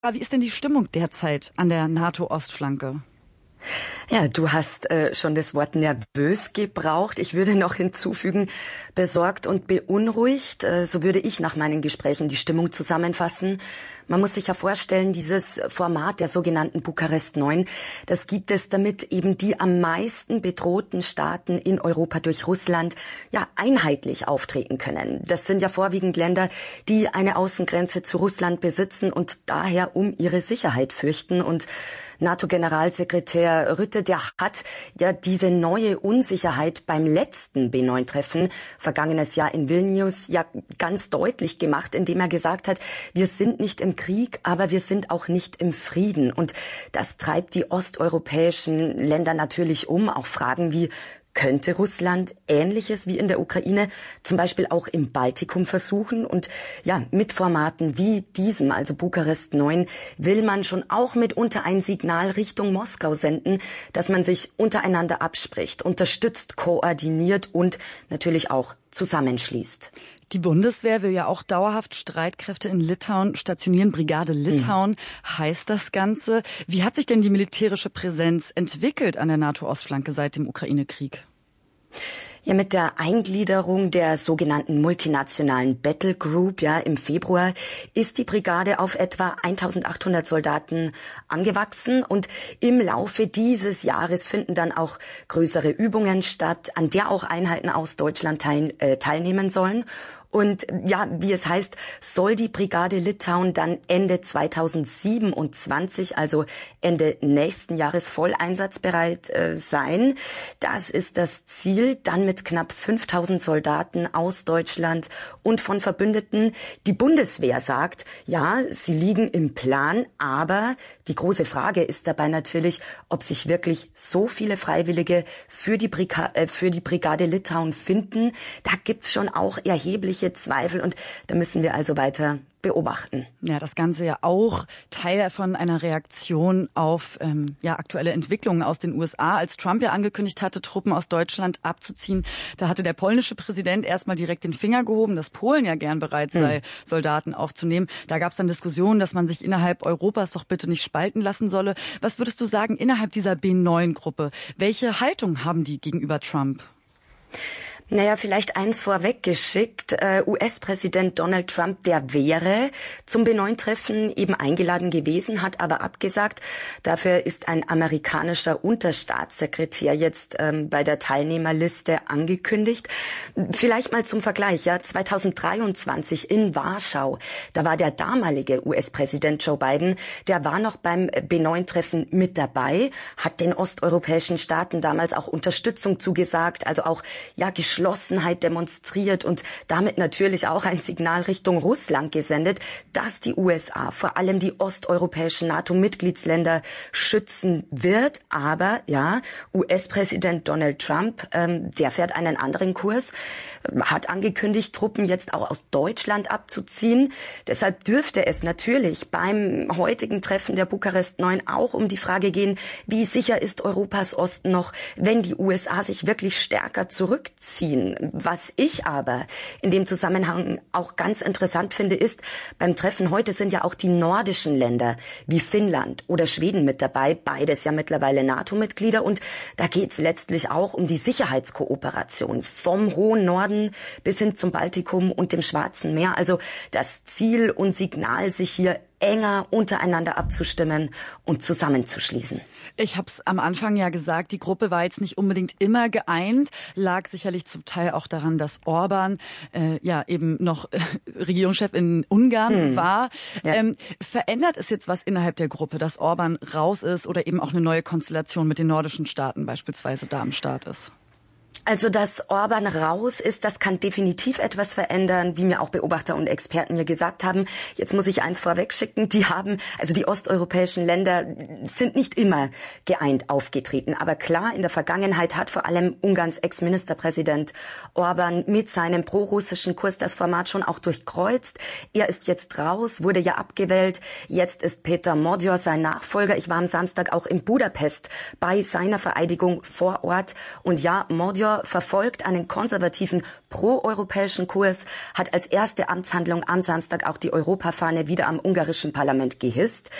Wie ist denn die Stimmung derzeit an der NATO-Ostflanke? Ja, du hast schon das Wort nervös gebraucht. Ich würde noch hinzufügen, besorgt und beunruhigt. So würde ich nach meinen Gesprächen die Stimmung zusammenfassen. Man muss sich ja vorstellen, dieses Format der sogenannten Bukarest 9, das gibt es, damit eben die am meisten bedrohten Staaten in Europa durch Russland ja einheitlich auftreten können. Das sind ja vorwiegend Länder, die eine Außengrenze zu Russland besitzen und daher um ihre Sicherheit fürchten. Und NATO-Generalsekretär Rutte, der hat ja diese neue Unsicherheit beim letzten B9-Treffen vergangenes Jahr in Vilnius ja ganz deutlich gemacht, indem er gesagt hat, wir sind nicht im Krieg, aber wir sind auch nicht im Frieden. Und das treibt die osteuropäischen Länder natürlich um. Auch Fragen wie: Könnte Russland Ähnliches wie in der Ukraine zum Beispiel auch im Baltikum versuchen? Und ja, mit Formaten wie diesem, also Bukarest 9, will man schon auch mitunter ein Signal Richtung Moskau senden, dass man sich untereinander abspricht, unterstützt, koordiniert und natürlich auch zusammenschließt. Die Bundeswehr will ja auch dauerhaft Streitkräfte in Litauen stationieren. Brigade Litauen heißt das Ganze. Wie hat sich denn die militärische Präsenz entwickelt an der NATO-Ostflanke seit dem Ukraine-Krieg? Ja, mit der Eingliederung der sogenannten multinationalen Battle Group, ja, im Februar ist die Brigade auf etwa 1800 Soldaten angewachsen und im Laufe dieses Jahres finden dann auch größere Übungen statt, an der auch Einheiten aus Deutschland teilnehmen sollen. Und ja, wie es heißt, soll die Brigade Litauen dann Ende 2027, also Ende nächsten Jahres, voll einsatzbereit sein. Das ist das Ziel, dann mit knapp 5000 Soldaten aus Deutschland und von Verbündeten. Die Bundeswehr sagt, ja, sie liegen im Plan, aber die große Frage ist dabei natürlich, ob sich wirklich so viele Freiwillige für die Brigade Litauen finden. Da gibt's schon auch erhebliche Zweifel und da müssen wir also weiter beobachten. Ja, das Ganze ja auch Teil von einer Reaktion auf aktuelle Entwicklungen aus den USA. Als Trump ja angekündigt hatte, Truppen aus Deutschland abzuziehen, da hatte der polnische Präsident erstmal direkt den Finger gehoben, dass Polen ja gern bereit sei, Soldaten aufzunehmen. Da gab es dann Diskussionen, dass man sich innerhalb Europas doch bitte nicht spalten lassen solle. Was würdest du sagen innerhalb dieser B9-Gruppe? Welche Haltung haben die gegenüber Trump? Naja, vielleicht eins vorweggeschickt. US-Präsident Donald Trump, der wäre zum B9-Treffen eben eingeladen gewesen, hat aber abgesagt. Dafür ist ein amerikanischer Unterstaatssekretär jetzt bei der Teilnehmerliste angekündigt. Vielleicht mal zum Vergleich, ja, 2023 in Warschau, da war der damalige US-Präsident Joe Biden, der war noch beim B9-Treffen mit dabei, hat den osteuropäischen Staaten damals auch Unterstützung zugesagt, also auch Geschlossenheit demonstriert und damit natürlich auch ein Signal Richtung Russland gesendet, dass die USA vor allem die osteuropäischen NATO-Mitgliedsländer schützen wird. Aber ja, US-Präsident Donald Trump, der fährt einen anderen Kurs, hat angekündigt, Truppen jetzt auch aus Deutschland abzuziehen. Deshalb dürfte es natürlich beim heutigen Treffen der Bukarest 9 auch um die Frage gehen, wie sicher ist Europas Osten noch, wenn die USA sich wirklich stärker zurückziehen. Was ich aber in dem Zusammenhang auch ganz interessant finde, ist, beim Treffen heute sind ja auch die nordischen Länder wie Finnland oder Schweden mit dabei, beides ja mittlerweile NATO-Mitglieder. Und da geht es letztlich auch um die Sicherheitskooperation vom hohen Norden bis hin zum Baltikum und dem Schwarzen Meer. Also das Ziel und Signal, sich hier enger untereinander abzustimmen und zusammenzuschließen. Ich habe es am Anfang ja gesagt, die Gruppe war jetzt nicht unbedingt immer geeint, lag sicherlich zum Teil auch daran, dass Orban eben noch Regierungschef in Ungarn war. Ja. Verändert es jetzt was innerhalb der Gruppe, dass Orban raus ist oder eben auch eine neue Konstellation mit den nordischen Staaten beispielsweise da am Start ist? Also, dass Orban raus ist, das kann definitiv etwas verändern, wie mir auch Beobachter und Experten mir gesagt haben. Jetzt muss ich eins vorwegschicken, die osteuropäischen Länder sind nicht immer geeint aufgetreten. Aber klar, in der Vergangenheit hat vor allem Ungarns Ex-Ministerpräsident Orban mit seinem prorussischen Kurs das Format schon auch durchkreuzt. Er ist jetzt raus, wurde ja abgewählt. Jetzt ist Péter Magyar sein Nachfolger. Ich war am Samstag auch in Budapest bei seiner Vereidigung vor Ort. Und ja, Magyar Magyar verfolgt einen konservativen, proeuropäischen Kurs, hat als erste Amtshandlung am Samstag auch die Europafahne wieder am ungarischen Parlament gehisst.